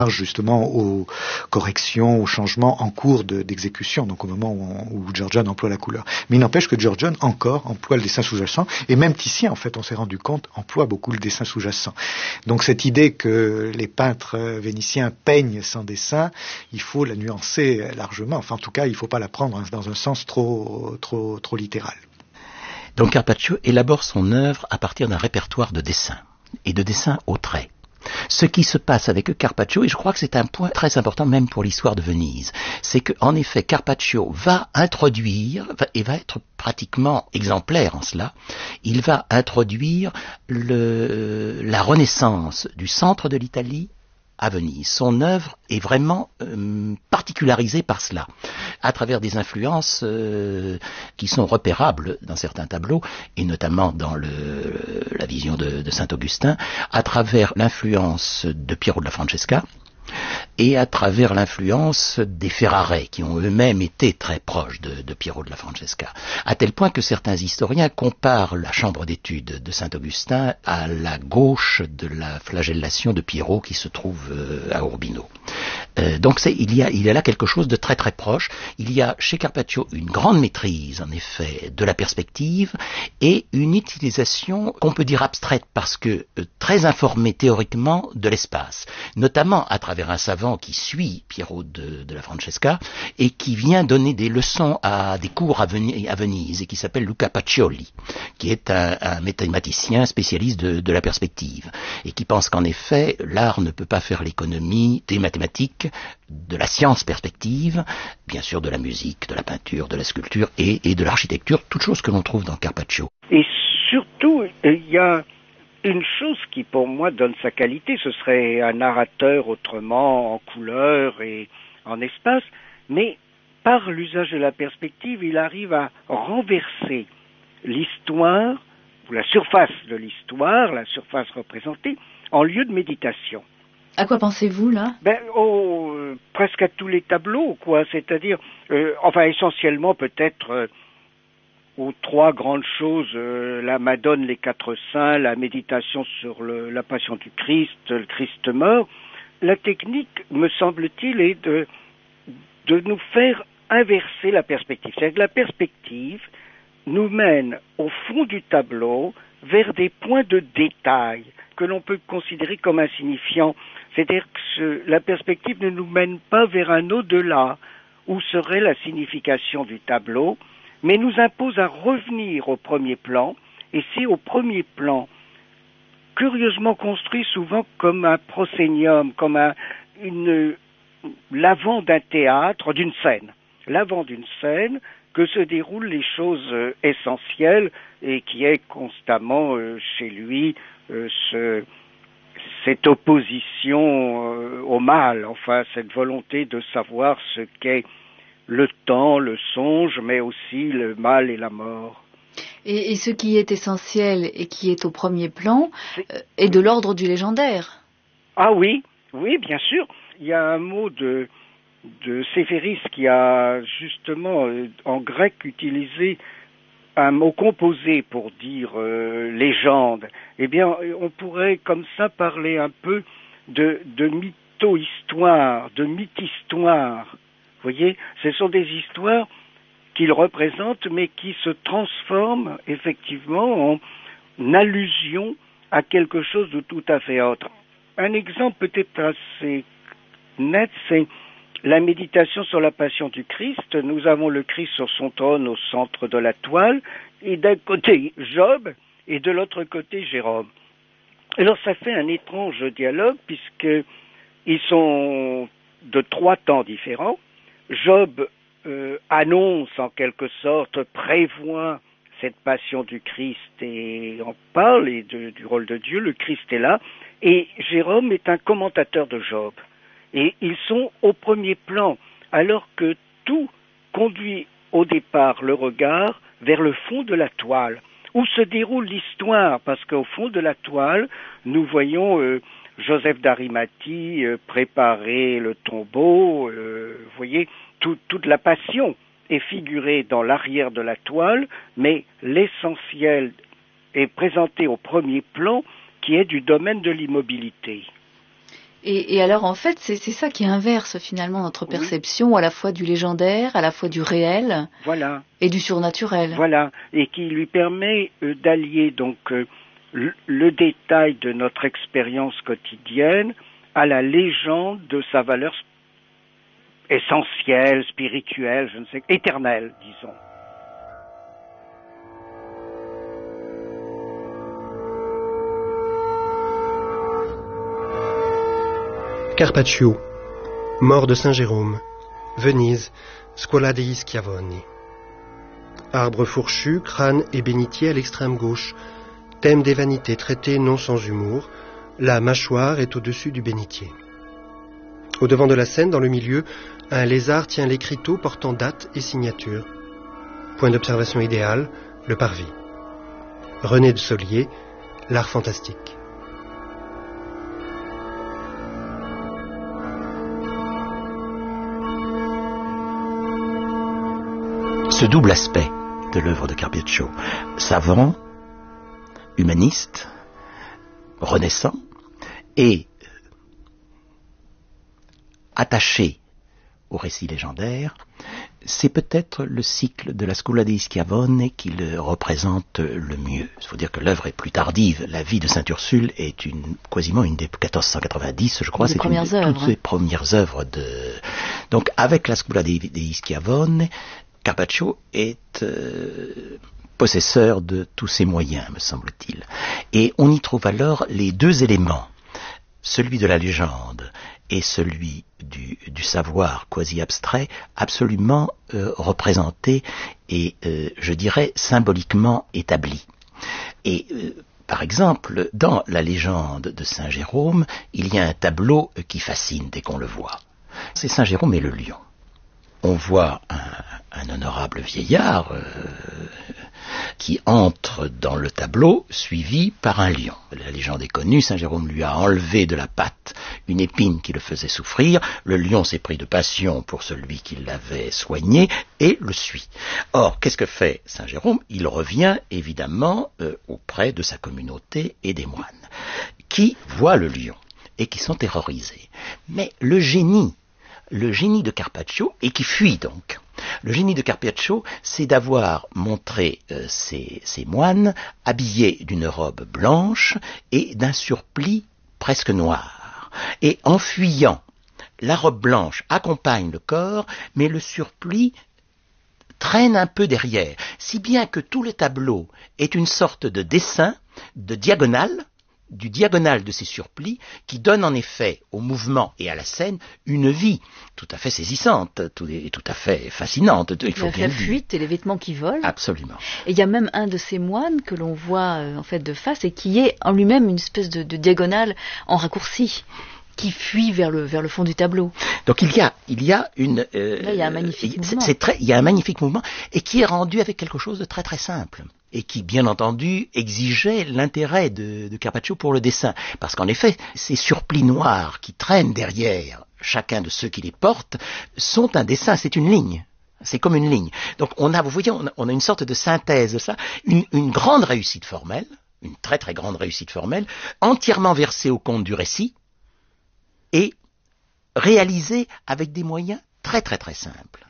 justement aux corrections, aux changements en cours d'exécution, donc au moment où Giorgione emploie la couleur. Mais il n'empêche que Giorgione encore emploie le dessin sous-jacent, et même Titien, en fait, on s'est rendu compte, emploie beaucoup le dessin sous-jacent. Donc cette idée que les peintres vénitiens peignent sans dessin, il faut la nuancer largement. Enfin, en tout cas, il ne faut pas la prendre dans un sens trop littéral. Donc Carpaccio élabore son œuvre à partir d'un répertoire de dessins, et de dessins au trait. Ce qui se passe avec Carpaccio, et je crois que c'est un point très important même pour l'histoire de Venise, c'est qu'en effet Carpaccio va introduire, et va être pratiquement exemplaire en cela, il va introduire la renaissance du centre de l'Italie à Venise. Son œuvre est vraiment particularisée par cela, à travers des influences qui sont repérables dans certains tableaux, et notamment dans la vision de Saint-Augustin, à travers l'influence de Piero della Francesca, et à travers l'influence des Ferrare, qui ont eux-mêmes été très proches de Piero della Francesca, à tel point que certains historiens comparent la chambre d'études de Saint-Augustin à la gauche de la flagellation de Piero qui se trouve à Urbino. Donc il y a là quelque chose de très très proche. Il y a chez Carpaccio une grande maîtrise, en effet, de la perspective, et une utilisation qu'on peut dire abstraite, parce que très informée théoriquement de l'espace, notamment à travers un savant qui suit Piero de la Francesca et qui vient donner des leçons à des cours à Venise, et qui s'appelle Luca Pacioli, qui est un mathématicien spécialiste de la perspective, et qui pense qu'en effet l'art ne peut pas faire l'économie des mathématiques, de la science perspective, bien sûr de la musique, de la peinture, de la sculpture et de l'architecture, toutes choses que l'on trouve dans Carpaccio. Et surtout, il y a une chose qui pour moi donne sa qualité, ce serait un narrateur autrement, en couleur et en espace, mais par l'usage de la perspective, il arrive à renverser l'histoire, ou la surface de l'histoire, la surface représentée, en lieu de méditation. À quoi pensez-vous, là ? Presque à tous les tableaux, quoi. C'est-à-dire, essentiellement peut-être aux trois grandes choses, la Madone, les quatre saints, la méditation sur la passion du Christ, le Christ mort. La technique, me semble-t-il, est de nous faire inverser la perspective. C'est-à-dire que la perspective nous mène au fond du tableau vers des points de détail que l'on peut considérer comme insignifiants. C'est-à-dire que la perspective ne nous mène pas vers un au-delà où serait la signification du tableau, mais nous impose à revenir au premier plan, et c'est au premier plan, curieusement construit souvent comme un prosénium, comme l'avant d'un théâtre, d'une scène. L'avant d'une scène que se déroulent les choses essentielles, et qui est constamment chez lui cette opposition au mal, cette volonté de savoir ce qu'est le temps, le songe, mais aussi le mal et la mort. Et ce qui est essentiel et qui est au premier plan est de l'ordre du légendaire. Ah oui, bien sûr. Il y a un mot de Sévéris qui a justement en grec utilisé un mot composé pour dire légende. Eh bien, on pourrait comme ça parler un peu de mytho-histoire, de mythe-histoire. Vous voyez, ce sont des histoires qu'il représente, mais qui se transforment effectivement en allusion à quelque chose de tout à fait autre. Un exemple peut-être assez net, c'est la méditation sur la passion du Christ. Nous avons le Christ sur son trône au centre de la toile, et d'un côté Job, et de l'autre côté Jérôme. Alors ça fait un étrange dialogue, puisque ils sont de trois temps différents. Job annonce en quelque sorte, prévoit cette passion du Christ et en parle, et du rôle de Dieu. Le Christ est là, et Jérôme est un commentateur de Job. Et ils sont au premier plan, alors que tout conduit au départ le regard vers le fond de la toile, où se déroule l'histoire, parce qu'au fond de la toile, nous voyons Joseph d'Arimathie préparer le tombeau, vous voyez, toute la passion est figurée dans l'arrière de la toile, mais l'essentiel est présenté au premier plan, qui est du domaine de l'immobilité. Et alors, en fait, c'est ça qui inverse finalement notre perception, à la fois du légendaire, à la fois du réel, Voilà. Et du surnaturel. Voilà, et qui lui permet d'allier donc le détail de notre expérience quotidienne à la légende de sa valeur essentielle, spirituelle, je ne sais, éternelle, disons. Carpaccio, mort de Saint Jérôme, Venise, Scuola degli Schiavoni. Arbre fourchu, crâne et bénitier à l'extrême gauche, thème des vanités traité non sans humour, la mâchoire est au-dessus du bénitier. Au devant de la scène, dans le milieu, un lézard tient l'écriteau portant date et signature. Point d'observation idéal, le parvis. René de Solier, l'art fantastique. Ce double aspect de l'œuvre de Carpaccio, savant, humaniste, renaissant, et attaché au récit légendaire, c'est peut-être le cycle de la Scuola degli Schiavoni qui le représente le mieux. Il faut dire que l'œuvre est plus tardive. La vie de Sainte Ursule est quasiment une des 1490, je crois. C'est une de toutes les premières œuvres de... Donc, avec la Scuola degli Schiavoni, Carpaccio est possesseur de tous ses moyens, me semble-t-il. Et on y trouve alors les deux éléments, celui de la légende et celui du savoir quasi-abstrait, absolument représentés et, je dirais, symboliquement établis. Et, par exemple, dans la légende de Saint Jérôme, il y a un tableau qui fascine dès qu'on le voit. C'est Saint Jérôme et le lion. On voit un honorable vieillard qui entre dans le tableau suivi par un lion. La légende est connue, Saint Jérôme lui a enlevé de la patte une épine qui le faisait souffrir, le lion s'est pris de passion pour celui qui l'avait soigné et le suit. Or, qu'est-ce que fait Saint Jérôme? Il revient évidemment auprès de sa communauté et des moines, qui voient le lion et qui sont terrorisés. Mais le génie de Carpaccio, et qui fuit donc. Le génie de Carpaccio, c'est d'avoir montré ces moines habillés d'une robe blanche et d'un surplis presque noir. Et en fuyant, la robe blanche accompagne le corps, mais le surplis traîne un peu derrière, si bien que tout le tableau est une sorte de dessin, de diagonale, du diagonal de ces surplis, qui donne en effet au mouvement et à la scène une vie tout à fait saisissante, tout à fait fascinante. Il faut bien la fuite et les vêtements qui volent. Absolument. Et il y a même un de ces moines que l'on voit en fait de face et qui est en lui-même une espèce de diagonale en raccourci, qui fuit vers le fond du tableau. Donc il y a une... Là, il y a un magnifique mouvement. Il y a un magnifique mouvement et qui est rendu avec quelque chose de très très simple. Et qui, bien entendu, exigeait l'intérêt de Carpaccio pour le dessin. Parce qu'en effet, ces surplis noirs qui traînent derrière chacun de ceux qui les portent sont un dessin, c'est une ligne. C'est comme une ligne. Donc vous voyez, on a une sorte de synthèse de ça, une grande réussite formelle, une très très grande réussite formelle, entièrement versée au compte du récit, et réalisée avec des moyens très très très simples,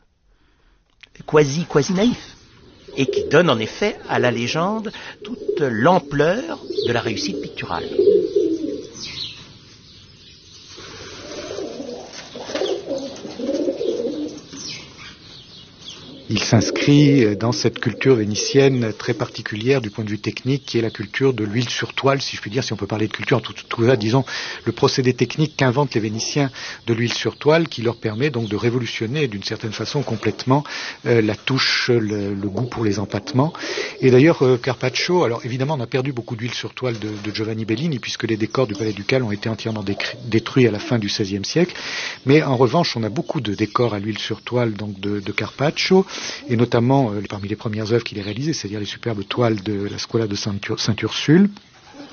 quasi naïfs, et qui donne en effet à la légende toute l'ampleur de la réussite picturale. Il s'inscrit dans cette culture vénitienne très particulière du point de vue technique, qui est la culture de l'huile sur toile, si je puis dire, si on peut parler de culture, en tout cas, disons, le procédé technique qu'inventent les Vénitiens de l'huile sur toile, qui leur permet donc de révolutionner d'une certaine façon complètement la touche, le goût pour les empattements. Et d'ailleurs, Carpaccio, alors évidemment, on a perdu beaucoup d'huile sur toile de Giovanni Bellini, puisque les décors du Palais Ducal ont été entièrement détruits à la fin du XVIe siècle. Mais en revanche, on a beaucoup de décors à l'huile sur toile donc de Carpaccio, et notamment parmi les premières œuvres qu'il a réalisées, c'est-à-dire les superbes toiles de la Scuola de Sainte Ursule.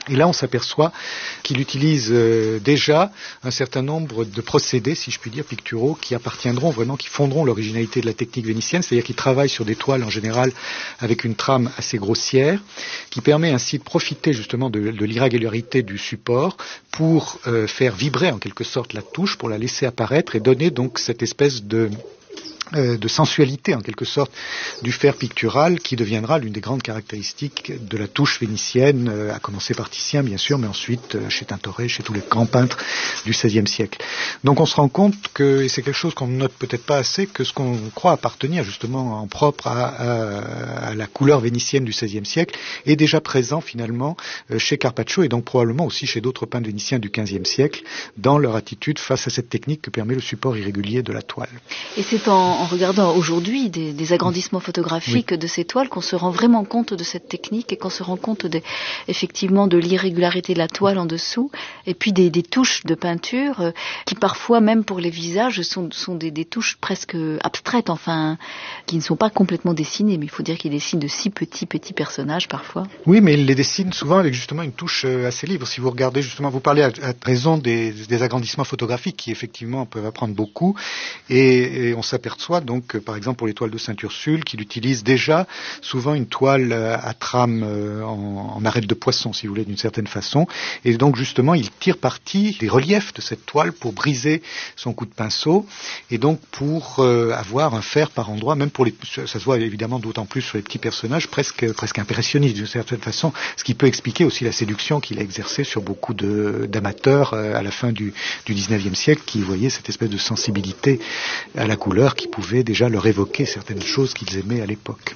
Et là, on s'aperçoit qu'il utilise déjà un certain nombre de procédés, si je puis dire, picturaux, qui appartiendront vraiment, qui fonderont l'originalité de la technique vénitienne, c'est-à-dire qu'il travaille sur des toiles en général avec une trame assez grossière, qui permet ainsi de profiter justement de l'irrégularité du support pour faire vibrer en quelque sorte la touche, pour la laisser apparaître et donner donc cette espèce de sensualité en quelque sorte du fer pictural qui deviendra l'une des grandes caractéristiques de la touche vénitienne, à commencer par Titien bien sûr, mais ensuite chez Tintoret, chez tous les grands peintres du XVIe siècle. Donc on se rend compte que, et c'est quelque chose qu'on ne note peut-être pas assez, que ce qu'on croit appartenir justement en propre à la couleur vénitienne du XVIe siècle est déjà présent finalement chez Carpaccio et donc probablement aussi chez d'autres peintres vénitiens du XVe siècle dans leur attitude face à cette technique que permet le support irrégulier de la toile. Et c'est en regardant aujourd'hui des agrandissements photographiques de ces toiles qu'on se rend vraiment compte de cette technique et qu'on se rend compte effectivement de l'irrégularité de la toile en dessous et puis des touches de peinture qui parfois même pour les visages sont des touches presque abstraites, enfin qui ne sont pas complètement dessinées, mais il faut dire qu'il dessine de si petits personnages parfois. Oui, mais il les dessine souvent avec justement une touche assez libre. Si vous regardez justement, vous parlez à raison des agrandissements photographiques qui effectivement peuvent apprendre beaucoup et on s'aperçoit donc, par exemple, pour les toiles de Sainte-Ursule, qu'il utilise déjà souvent une toile à trame en arête de poisson, si vous voulez, d'une certaine façon. Et donc, justement, il tire parti des reliefs de cette toile pour briser son coup de pinceau et donc pour avoir un fer par endroit, même pour ça se voit évidemment d'autant plus sur les petits personnages, presque impressionnistes d'une certaine façon, ce qui peut expliquer aussi la séduction qu'il a exercée sur beaucoup d'amateurs à la fin du XIXe siècle qui voyaient cette espèce de sensibilité à la couleur qui pouvait déjà leur évoquer certaines choses qu'ils aimaient à l'époque.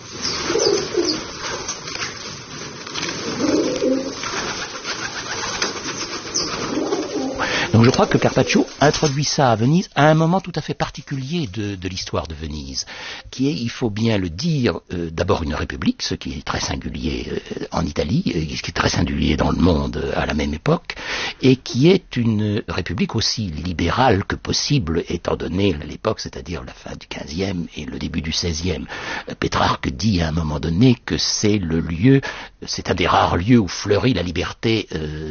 Donc je crois que Carpaccio introduit ça à Venise à un moment tout à fait particulier de l'histoire de Venise, qui est, il faut bien le dire, d'abord une république, ce qui est très singulier en Italie, ce qui est très singulier dans le monde à la même époque, et qui est une république aussi libérale que possible, étant donné l'époque, c'est-à-dire la fin du XVe et le début du XVIe. Pétrarque dit à un moment donné que c'est le lieu, c'est un des rares lieux où fleurit la liberté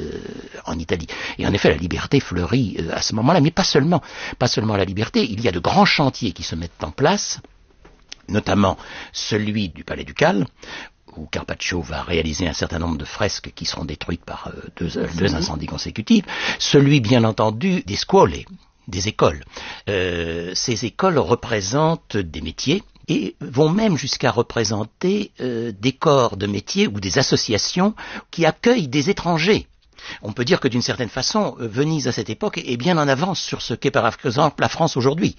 en Italie. Et en effet, la liberté fleurit à ce moment-là, mais pas seulement la liberté. Il y a de grands chantiers qui se mettent en place, notamment celui du Palais Ducal, où Carpaccio va réaliser un certain nombre de fresques qui seront détruites par deux incendies consécutifs. Celui, bien entendu, des scuole, des écoles. Ces écoles représentent des métiers et vont même jusqu'à représenter des corps de métiers ou des associations qui accueillent des étrangers. On peut dire que d'une certaine façon, Venise à cette époque est bien en avance sur ce qu'est par exemple la France aujourd'hui.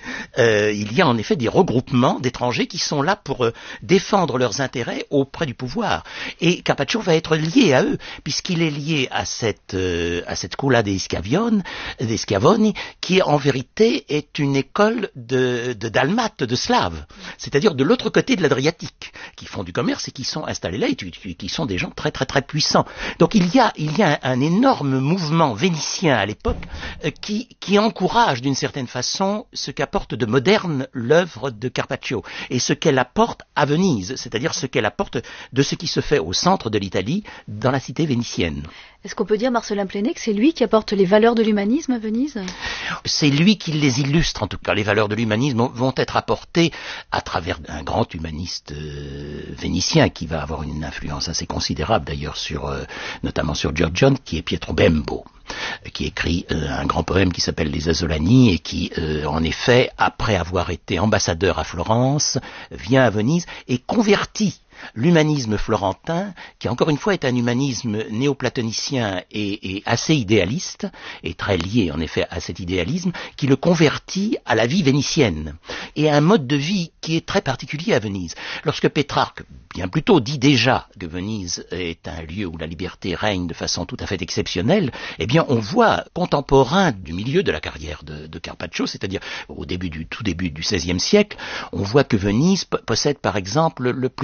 Il y a en effet des regroupements d'étrangers qui sont là pour défendre leurs intérêts auprès du pouvoir. Et Carpaccio va être lié à eux, puisqu'il est lié à cette Scuola dei Schiavoni, qui en vérité est une école de dalmates, de slaves, c'est-à-dire de l'autre côté de l'Adriatique, qui font du commerce et qui sont installés là et qui sont des gens très très très puissants. Donc il y a un énorme mouvement vénitien à l'époque qui encourage d'une certaine façon ce qu'apporte de moderne l'œuvre de Carpaccio et ce qu'elle apporte à Venise, c'est-à-dire ce qu'elle apporte de ce qui se fait au centre de l'Italie, dans la cité vénitienne. Est-ce qu'on peut dire, Marcellin Plenay, que c'est lui qui apporte les valeurs de l'humanisme à Venise ? C'est lui qui les illustre, en tout cas. Les valeurs de l'humanisme vont être apportées à travers un grand humaniste vénitien qui va avoir une influence assez considérable, d'ailleurs, notamment sur Giorgione, qui est Pietro Bembo, qui écrit un grand poème qui s'appelle Les Asolani et qui, en effet, après avoir été ambassadeur à Florence, vient à Venise et convertit l'humanisme florentin, qui encore une fois est un humanisme néoplatonicien et assez idéaliste, et très lié en effet à cet idéalisme, qui le convertit à la vie vénitienne, et à un mode de vie qui est très particulier à Venise. Lorsque Pétrarque, bien plus tôt, dit déjà que Venise est un lieu où la liberté règne de façon tout à fait exceptionnelle, eh bien on voit, contemporain du milieu de la carrière de Carpaccio, c'est-à-dire tout début du XVIe siècle, on voit que Venise possède par exemple le plus grand nombre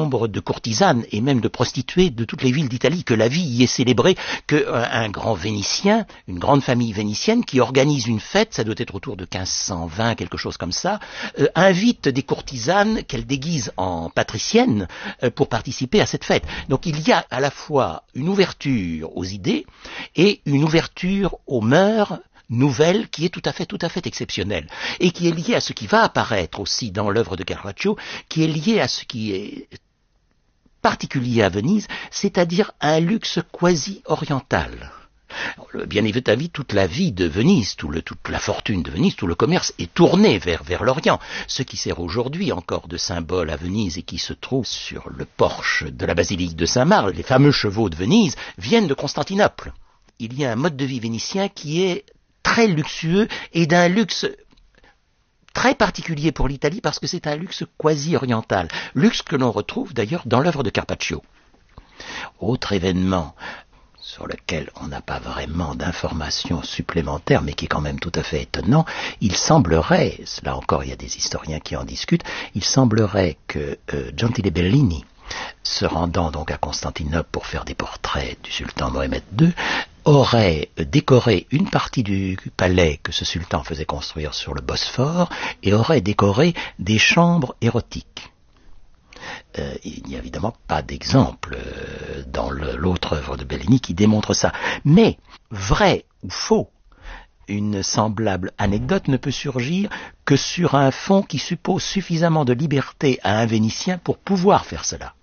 nombre de courtisanes et même de prostituées de toutes les villes d'Italie, que la vie y est célébrée, qu'un grand Vénitien, une grande famille vénitienne qui organise une fête, ça doit être autour de 1520, quelque chose comme ça, invite des courtisanes qu'elle déguise en patriciennes pour participer à cette fête. Donc il y a à la fois une ouverture aux idées et une ouverture aux mœurs nouvelle qui est tout à fait exceptionnelle et qui est liée à ce qui va apparaître aussi dans l'œuvre de Carpaccio, qui est liée à ce qui est particulier à Venise, c'est-à-dire un luxe quasi-oriental. Bien évidemment, toute la vie de Venise, toute la fortune de Venise, tout le commerce est tourné vers l'Orient. Ce qui sert aujourd'hui encore de symbole à Venise et qui se trouve sur le porche de la basilique de Saint-Marc, les fameux chevaux de Venise, viennent de Constantinople. Il y a un mode de vie vénitien qui est très luxueux et d'un luxe très particulier pour l'Italie parce que c'est un luxe quasi-oriental, luxe que l'on retrouve d'ailleurs dans l'œuvre de Carpaccio. Autre événement sur lequel on n'a pas vraiment d'informations supplémentaires, mais qui est quand même tout à fait étonnant, il semblerait, là encore il y a des historiens qui en discutent, il semblerait que Gentile Bellini, se rendant donc à Constantinople pour faire des portraits du sultan Mohammed II, aurait décoré une partie du palais que ce sultan faisait construire sur le Bosphore et aurait décoré des chambres érotiques. Il n'y a évidemment pas d'exemple dans l'autre œuvre de Bellini qui démontre ça. Mais, vrai ou faux, une semblable anecdote ne peut surgir que sur un fond qui suppose suffisamment de liberté à un Vénitien pour pouvoir faire cela.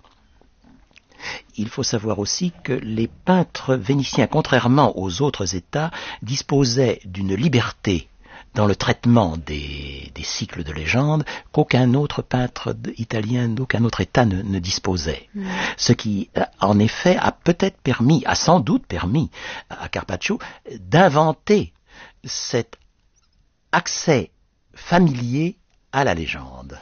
Il faut savoir aussi que les peintres vénitiens, contrairement aux autres États, disposaient d'une liberté dans le traitement des cycles de légende qu'aucun autre peintre italien, d'aucun autre État ne disposait. Ce qui, en effet, a sans doute permis à Carpaccio d'inventer cet accès familier à la légende,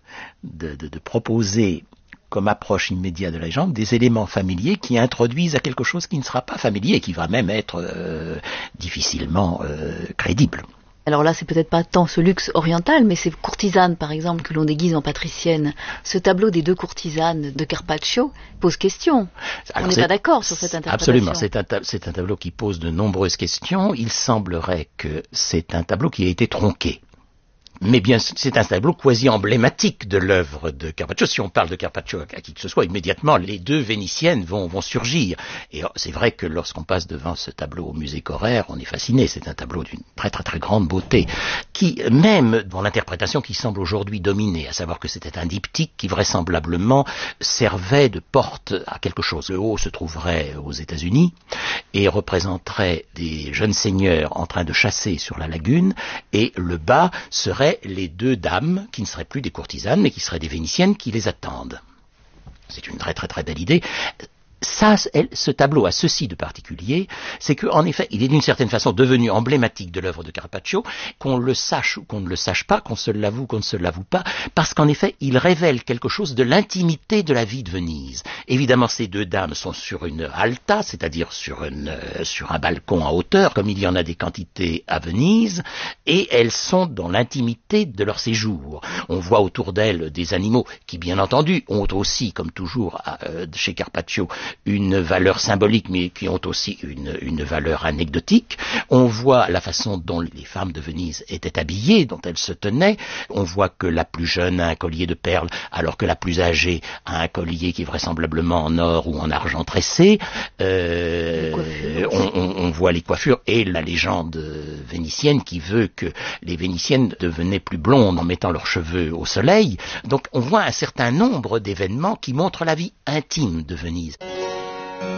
de proposer comme approche immédiate de la légende, des éléments familiers qui introduisent à quelque chose qui ne sera pas familier et qui va même être difficilement crédible. Alors là, c'est peut-être pas tant ce luxe oriental, mais ces courtisanes, par exemple, que l'on déguise en patriciennes. Ce tableau des deux courtisanes de Carpaccio pose question. Alors, on n'est pas d'accord sur cette interprétation. Absolument, c'est un tableau qui pose de nombreuses questions. Il semblerait que c'est un tableau qui a été tronqué. Mais bien, c'est un tableau quasi emblématique de l'œuvre de Carpaccio. Si on parle de Carpaccio à qui que ce soit, immédiatement, les deux Vénitiennes vont surgir. Et c'est vrai que lorsqu'on passe devant ce tableau au musée Correr, on est fasciné. C'est un tableau d'une très très très grande beauté, qui, même dans l'interprétation qui semble aujourd'hui dominer, à savoir que c'était un diptyque qui vraisemblablement servait de porte à quelque chose. Le haut se trouverait aux États-Unis et représenterait des jeunes seigneurs en train de chasser sur la lagune, et le bas serait les deux dames qui ne seraient plus des courtisanes mais qui seraient des Vénitiennes qui les attendent. C'est une très très très belle idée. Ça, ce tableau a ceci de particulier, c'est qu'en effet, il est d'une certaine façon devenu emblématique de l'œuvre de Carpaccio, qu'on le sache ou qu'on ne le sache pas, qu'on se l'avoue ou qu'on ne se l'avoue pas, parce qu'en effet, il révèle quelque chose de l'intimité de la vie de Venise. Évidemment, ces deux dames sont sur une alta, c'est-à-dire sur un balcon en hauteur, comme il y en a des quantités à Venise, et elles sont dans l'intimité de leur séjour. On voit autour d'elles des animaux qui, bien entendu, ont aussi, comme toujours chez Carpaccio, une valeur symbolique, mais qui ont aussi une valeur anecdotique. On voit la façon dont les femmes de Venise étaient habillées, dont elles se tenaient. On voit que la plus jeune a un collier de perles, alors que la plus âgée a un collier qui est vraisemblablement en or ou en argent tressé. On voit les coiffures et la légende vénitienne qui veut que les Vénitiennes devenaient plus blondes en mettant leurs cheveux au soleil. Donc on voit un certain nombre d'événements qui montrent la vie intime de Venise.